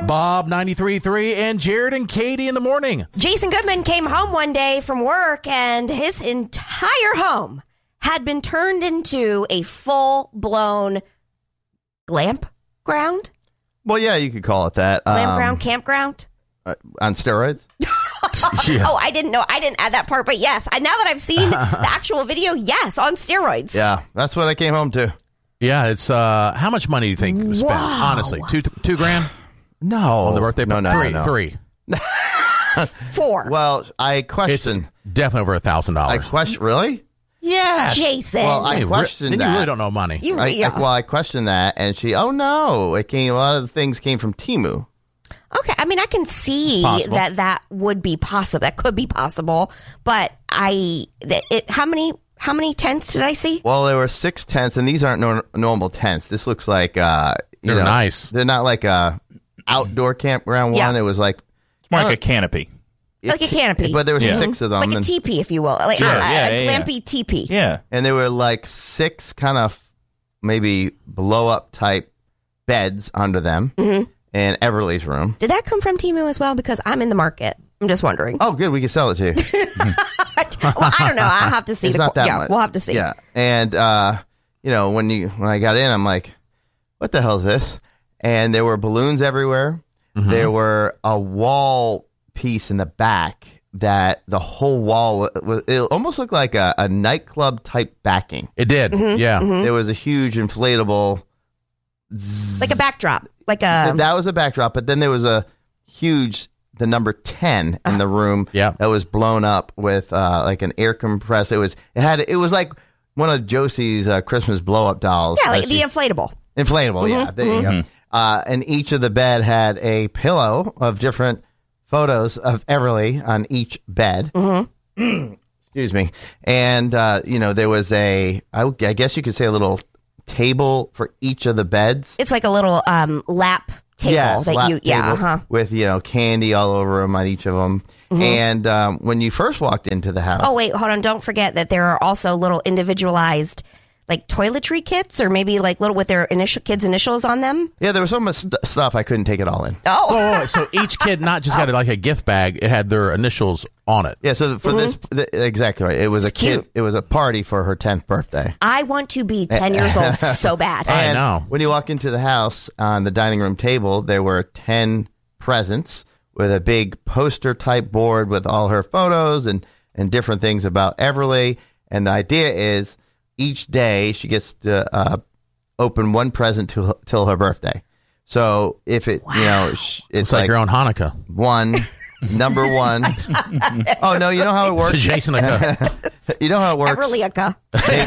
Bob 93.3 and Jared and Katie in the morning. Jason Goodman came home one day from work and his entire home had been turned into a full-blown glamp ground. Well, yeah, you could call it that. Glamp ground, campground. On steroids? Yeah. Oh, I didn't know. I didn't add that part, but yes. Now that I've seen the actual video, yes, on steroids. Yeah, that's what I came home to. Yeah, it's how much money do you think was spent? Wow. Honestly, two grand No. on the birthday. No. Three. 4. Well, I It's question. definitely over $1,000. I question. Really? Yeah, Jason. Well, I questioned then that. you really don't know money. I questioned that, and a lot of the things came from Temu. Okay, I mean, I can see Possible. that would be possible. That could be possible, but how many tents did I see? Well, there were 6 tents, and these aren't normal tents. This looks like They're nice. They're not like a outdoor campground one. Yeah. It was like It's more like a canopy. Like a canopy. But there were 6 of them, like a and, teepee, if you will. Like Sure, a glampy teepee. Yeah. and there were like 6 kind of maybe blow up type beds under them in Everly's room. Did that come from Temu as well? Because I'm in the market. I'm just wondering. Oh, good, we can sell it to you. Well, I don't know. I'll have to see. It's not that yeah, much. we'll have to see. Yeah, and when I got in, I'm like, what the hell is this? And there were balloons everywhere. There were a wall piece in the back that the whole wall it almost looked like a nightclub type backing. It did. Yeah. There was a huge inflatable. Like a backdrop. Like a. That was a backdrop, but then there was a huge, the number 10 in the room Yeah. that was blown up with like an air compressor. It was like one of Josie's Christmas blow up dolls. Yeah, like the inflatable. Inflatable, yeah. There you go. And each of the bed had a pillow of different photos of Everly on each bed. Excuse me. And, there was I guess you could say a little table for each of the beds. It's like a little lap table It's a lap table with, candy all over them on each of them. And when you first walked into the house. Oh, wait, hold on. Don't forget that there are also little individualized like toiletry kits or maybe like little with their kids' initials on them. Yeah, there was so much stuff I couldn't take it all in. Oh. So each kid not just got like a gift bag; it had their initials on it. Yeah, so for this, exactly right. It was It's a kid. cute. It was a party for her 10th birthday. I want to be 10 years old so bad. I And know. when you walk into the house, on the dining room table, there were 10 presents with a big poster type board with all her photos and different things about Everly. And the idea is each day she gets to open one present till her birthday. So if it's It's like your own Hanukkah. number 1. Oh no, you know how it works. Jason, You know how it works. Everly-aka.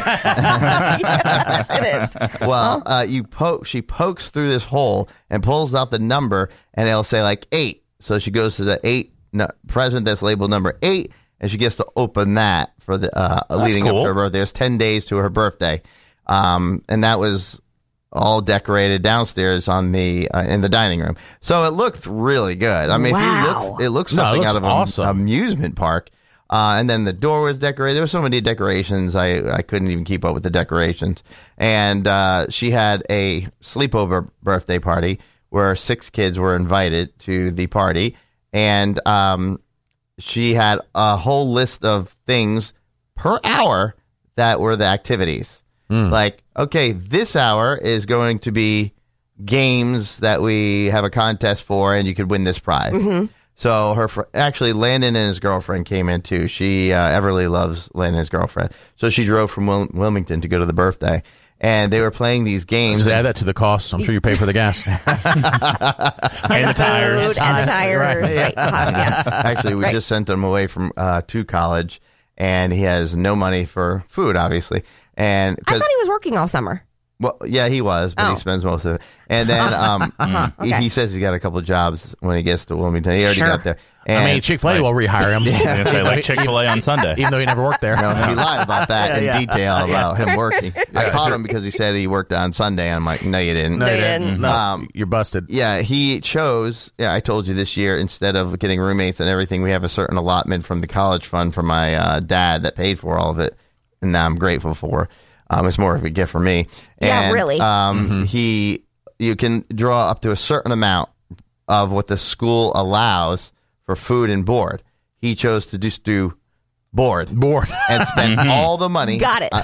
Yes, it is. Well, she pokes through this hole and pulls out the number, and it'll say like 8. So she goes to the 8 present that's labeled number 8, and she gets to open that for the leading up cool. to her birthday. There's 10 days to her birthday, and that was all decorated downstairs on the in the dining room. So it looked really good. I mean, Wow. it looks something out of awesome. an amusement park. And then the door was decorated. There were so many decorations, I couldn't even keep up with the decorations. And she had a sleepover birthday party where 6 kids were invited to the party. And she had a whole list of things per hour that were the activities. Like, okay, this hour is going to be games that we have a contest for, and you could win this prize. So actually, Landon and his girlfriend came in too. Everly loves Landon and his girlfriend. So she drove from Wilmington to go to the birthday. And they were playing these games. Just add that to the cost. I'm sure you pay for the gas. And the tires. Food and the tires. Right. Yes. Actually, we just sent him away to college, and he has no money for food, obviously. And I thought he was working all summer. well, yeah, he was, but he spends most of it. And then he says he's got a couple of jobs when he gets to Wilmington. He already got there. And I mean, Chick-fil-A will rehire him. I say, like Chick-fil-A on Sunday. Even though he never worked there. No, he lied about that in detail about him working. I caught him because he said he worked on Sunday, and I'm like, no, you didn't. No, you didn't. No, you're busted. Yeah, he chose, I told you this year, instead of getting roommates and everything, we have a certain allotment from the college fund from my dad that paid for all of it, and I'm grateful for. It's more of a gift for me. Yeah, And, really. You can draw up to a certain amount of what the school allows for food and board. He chose to just do board and spend all the money. Got it.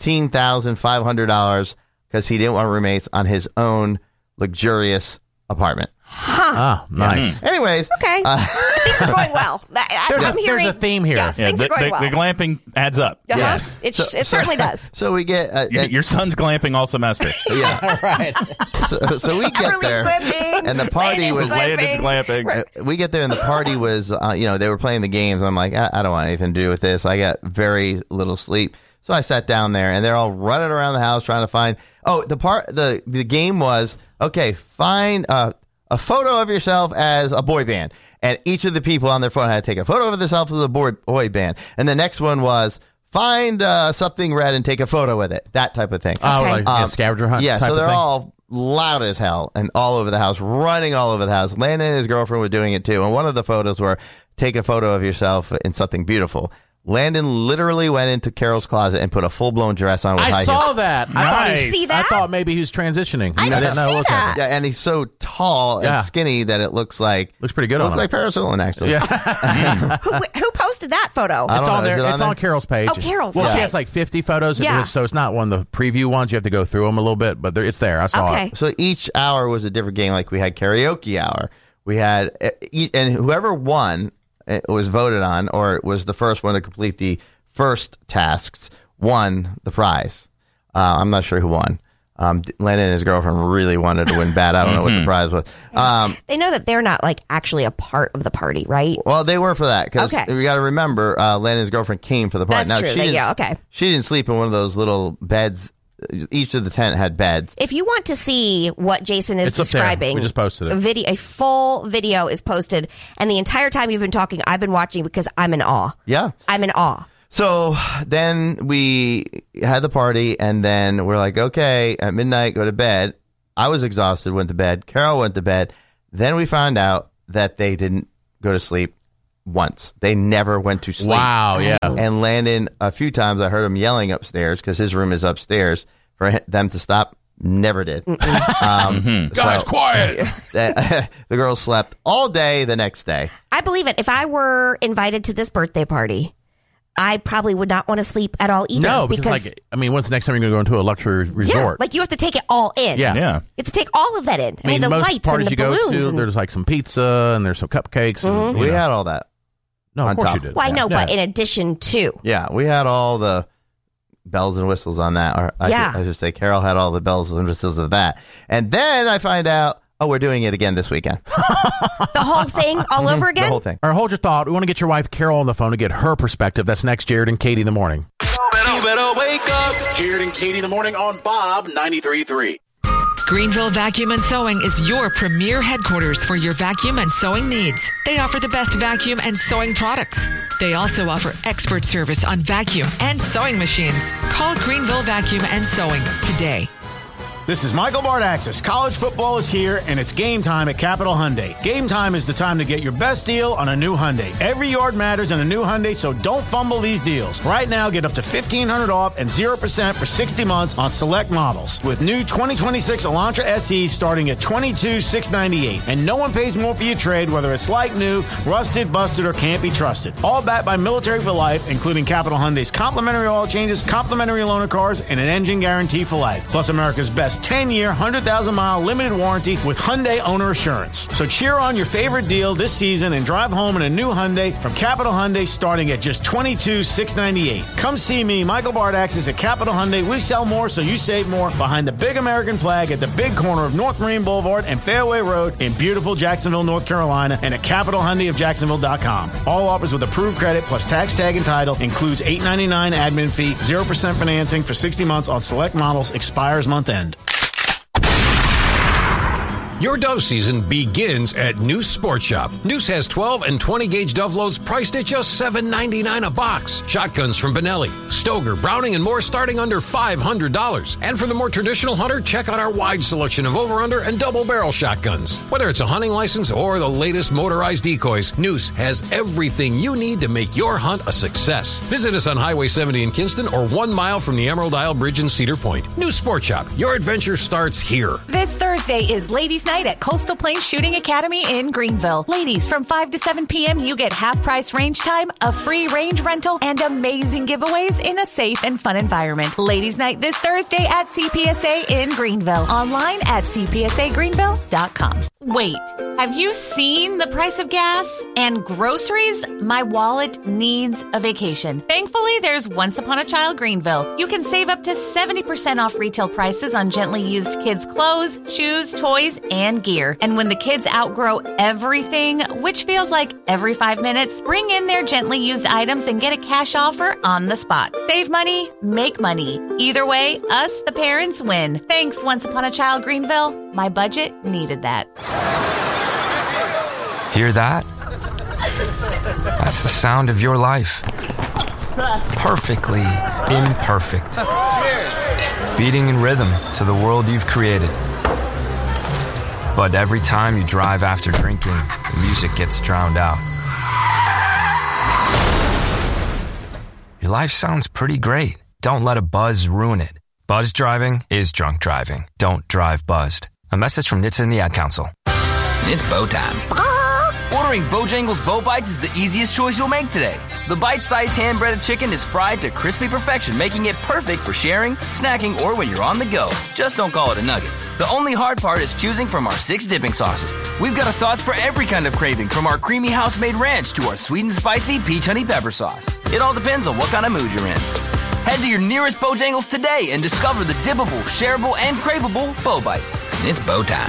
$16,500 because he didn't want roommates on his own luxurious apartment. Oh, nice. Anyways, Okay. Things are going well. There's a theme here. Yes, things are going well. The glamping adds up. Yes. It certainly does. so we get Your son's glamping all semester. yeah. Right. So we get Everly's there, glamping, and the party Landon's was Landon's glamping. we get there, and the party was they wwere playing the games. I'm like, I don't want anything to do with this. I got very little sleep, so I sat down there, and they're all running around the house trying to find. Oh, the game was okay. Find a photo of yourself as a boy band. And each of the people on their phone had to take a photo of themselves as a boy band. And the next one was find something red and take a photo with it. That type of thing. Oh, like scavenger hunt Yeah, type so they're of thing? all loud as hell and all over the house, running all over the house. Landon and his girlfriend were doing it too. And one of the photos were take a photo of yourself in something beautiful. Landon literally went into Carol's closet and put a full-blown dress on with high I heels. saw that. Nice. See that? I thought maybe he was transitioning. I didn't know see what's that. happening. Yeah, and he's so tall Yeah. and skinny that it looks like Looks pretty good on looks him. like Paris Hilton, actually. Yeah. Who posted that photo? I It's don't on know. Is there. it on It's there? on Carol's page. Oh, Carol's, Well, okay. she has like 50 photos. Yeah. So it's not one of the preview ones. You have to go through them a little bit, but it's there. I saw Okay. it. So each hour was a different game. Like we had karaoke hour. We had, and whoever won was voted on, or was the first one to complete the first tasks, won the prize. I'm not sure who won. Landon and his girlfriend really wanted to win bad. I don't know what the prize was. They know that they're not like actually a part of the party, right? Well, they were for that because Okay. we got to remember, Landon and his girlfriend came for the party. That's true. She didn't, Yeah, okay. She didn't sleep in one of those little beds. Each of the tent had beds. If you want to see what Jason is It's up there. describing, We just posted it. a full video is posted, and the entire time you've been talking, I've been watching because I'm in awe. Yeah. I'm in awe. So then we had the party, and then we're like, okay, at midnight, go to bed. I was exhausted, went to bed. Carol went to bed. Then we found out that they didn't go to sleep once. They never went to sleep. Wow. Yeah. And Landon, a few times I heard him yelling upstairs because his room is upstairs for them to stop. Never did. Guys, quiet. The girls slept all day the next day. I believe it. If I were invited to this birthday party, I probably would not want to sleep at all either. No, because like, I mean, when's the next time you're going to go into a luxury resort? yeah, like you have to take it all in. Yeah. Yeah. You have to take all of that in. I mean, the most lights parties and the you go balloons. to, and- there's like some pizza and there's some cupcakes. And, We you know. had all that. No, of on course top. you did. well, I know, Yeah. but in addition to, Yeah, we had all the bells and whistles on that. Or Yeah. I should say Carol had all the bells and whistles of that. And then I find out, oh, we're doing it again this weekend. the whole thing all over again. The whole thing. Or hold your thought. We want to get your wife Carol on the phone to get her perspective. That's next, Jared and Katie in the morning. You better wake up. Jared and Katie in the morning on Bob 93.3. Greenville Vacuum and Sewing is your premier headquarters for your vacuum and sewing needs. They offer the best vacuum and sewing products. They also offer expert service on vacuum and sewing machines. Call Greenville Vacuum and Sewing today. This is Michael Bardaxis. College football is here, and it's game time at Capital Hyundai. Game time is the time to get your best deal on a new Hyundai. Every yard matters in a new Hyundai, so don't fumble these deals. Right now, get up to $1,500 off and 0% for 60 months on select models. With new 2026 Elantra SEs starting at $22,698. And no one pays more for your trade, whether it's like new, rusted, busted, or can't be trusted. All backed by Military for Life, including Capital Hyundai's complimentary oil changes, complimentary loaner cars, and an engine guarantee for life. Plus America's best 10-year, 100,000-mile limited warranty with Hyundai Owner Assurance. So cheer on your favorite deal this season and drive home in a new Hyundai from Capital Hyundai starting at just $22,698. Come see me, Michael Bardaxis at Capital Hyundai. We sell more so you save more behind the big American flag at the big corner of North Marine Boulevard and Fairway Road in beautiful Jacksonville, North Carolina, and at CapitalHyundaiofJacksonville.com. All offers with approved credit plus tax tag and title. Includes $8.99 admin fee, 0% financing for 60 months on select models. Expires month end. Your Dove season begins at Noose Sports Shop. Noose has 12 and 20 gauge Dove loads priced at just $7.99 a box. Shotguns from Benelli, Stoger, Browning, and more starting under $500. And for the more traditional hunter, check out our wide selection of over-under and double-barrel shotguns. Whether it's a hunting license or the latest motorized decoys, Noose has everything you need to make your hunt a success. Visit us on Highway 70 in Kinston or 1 mile from the Emerald Isle Bridge in Cedar Point. Noose Sports Shop. Your adventure starts here. This Thursday is Ladies Ladies' Night at Coastal Plains Shooting Academy in Greenville. Ladies, from 5 to 7 p.m., you get half-price range time, a free range rental, and amazing giveaways in a safe and fun environment. Ladies' Night this Thursday at CPSA in Greenville. Online at cpsagreenville.com. Wait, have you seen the price of gas and groceries? My wallet needs a vacation. Thankfully, there's Once Upon a Child Greenville. You can save up to 70% off retail prices on gently used kids' clothes, shoes, toys, and gear. And when the kids outgrow everything, which feels like every 5 minutes, bring in their gently used items and get a cash offer on the spot. Save money, make money. Either way, us, the parents, win. Thanks, Once Upon a Child Greenville. My budget needed that. Hear that? That's the sound of your life. Perfectly imperfect. Beating in rhythm to the world you've created. But every time you drive after drinking, the music gets drowned out. Your life sounds pretty great. Don't let a buzz ruin it. Buzz driving is drunk driving. Don't drive buzzed. A message from NHTSA and the Ad Council. It's bow time. Ordering Bojangles Bow Bites is the easiest choice you'll make today. The bite-sized hand-breaded chicken is fried to crispy perfection, making it perfect for sharing, snacking, or when you're on the go. Just don't call it a nugget. The only hard part is choosing from our 6 dipping sauces. We've got a sauce for every kind of craving, from our creamy house-made ranch to our sweet and spicy peach honey pepper sauce. It all depends on what kind of mood you're in. Head to your nearest Bojangles today and discover the dippable, shareable, and craveable Bow Bites. It's bow time.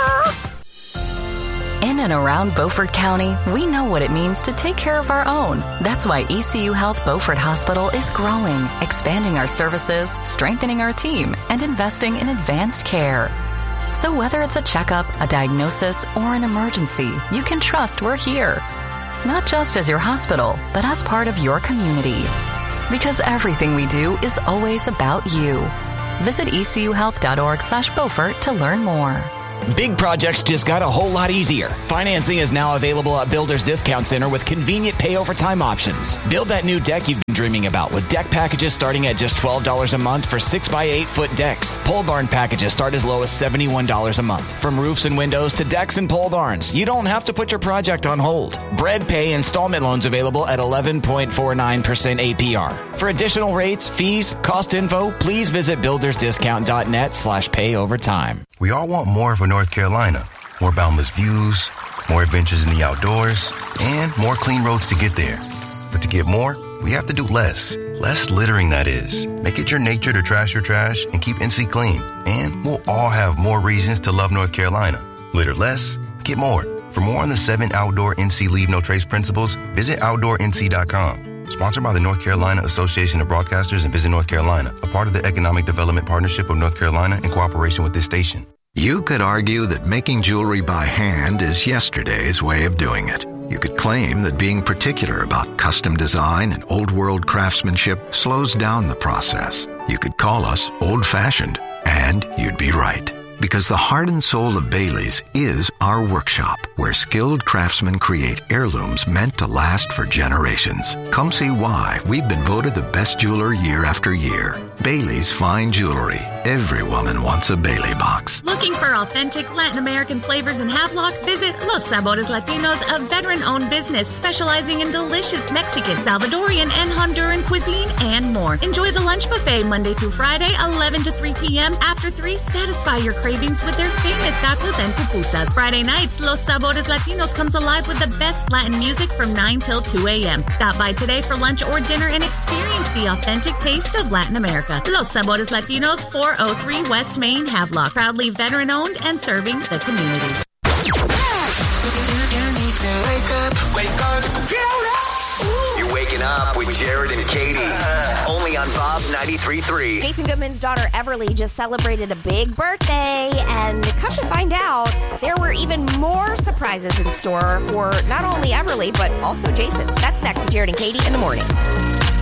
In and around Beaufort County, we know what it means to take care of our own. That's why ECU Health Beaufort Hospital is growing, expanding our services, strengthening our team, and investing in advanced care. So whether it's a checkup, a diagnosis, or an emergency, you can trust we're here. Not just as your hospital, but as part of your community. Because everything we do is always about you. Visit ecuhealth.org/Beaufort to learn more. Big projects just got a whole lot easier. Financing is now available at Builders Discount Center with convenient pay over time options. Build that new deck you've been dreaming about with deck packages starting at just $12 a month for 6x8 foot decks. Pole barn packages start as low as $71 a month. From roofs and windows to decks and pole barns, you don't have to put your project on hold. Bread pay installment loans available at 11.49% APR. For additional rates, fees, cost info, please visit buildersdiscount.net/pay over time. We all want more for North Carolina. More boundless views, more adventures in the outdoors, and more clean roads to get there. But to get more, we have to do less. Less littering, that is. Make it your nature to trash your trash and keep NC clean. And we'll all have more reasons to love North Carolina. Litter less, get more. For more on the 7 outdoor NC Leave No Trace principles, visit OutdoorNC.com. Sponsored by the North Carolina Association of Broadcasters and Visit North Carolina, a part of the Economic Development Partnership of North Carolina in cooperation with this station. You could argue that making jewelry by hand is yesterday's way of doing it. You could claim that being particular about custom design and old-world craftsmanship slows down the process. You could call us old-fashioned, and you'd be right. Because the heart and soul of Bailey's is our workshop, where skilled craftsmen create heirlooms meant to last for generations. Come see why we've been voted the best jeweler year after year. Bailey's Fine Jewelry. Every woman wants a Bailey box. Looking for authentic Latin American flavors in Havelock? Visit Los Sabores Latinos, a veteran-owned business specializing in delicious Mexican, Salvadorian, and Honduran cuisine and more. Enjoy the lunch buffet Monday through Friday, 11 to 3 p.m. After 3, satisfy your cravings with their famous tacos and pupusas. Friday nights, Los Sabores Latinos comes alive with the best Latin music from 9 till 2 a.m. Stop by today for lunch or dinner and experience the authentic taste of Latin America. Los Sabores Latinos, 403 West Main, Havelock. Proudly veteran-owned and serving the community. You're waking up with Jared and Katie. Only on Bob 93.3. Jason Goodman's daughter Everly just celebrated a big birthday, and come to find out, there were even more surprises in store for not only Everly, but also Jason. That's next with Jared and Katie in the morning.